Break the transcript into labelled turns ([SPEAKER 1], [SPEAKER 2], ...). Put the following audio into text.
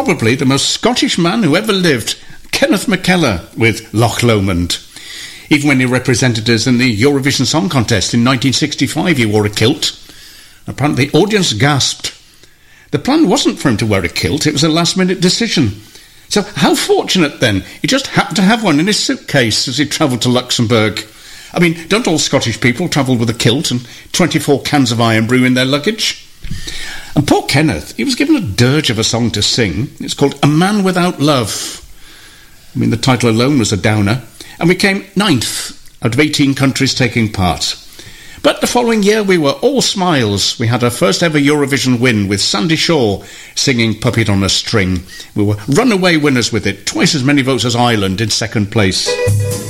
[SPEAKER 1] probably the most Scottish man who ever lived, Kenneth McKellar with Loch Lomond. Even when he represented us in the Eurovision Song Contest in 1965, he wore a kilt. Apparently, the audience gasped. The plan wasn't for him to wear a kilt, it was a last-minute decision. So how fortunate, then, he just happened to have one in his suitcase as he travelled to Luxembourg. I mean, don't all Scottish people travel with a kilt and 24 cans of Iron Brew in their luggage? And poor Kenneth, he was given a dirge of a song to sing. It's called A Man Without Love. I mean, the title alone was a downer. And we came 9th out of 18 countries taking part. But the following year we were all smiles. We had our first ever Eurovision win with Sandy Shaw singing Puppet on a String. We were runaway winners with it, twice as many votes as Ireland in second place.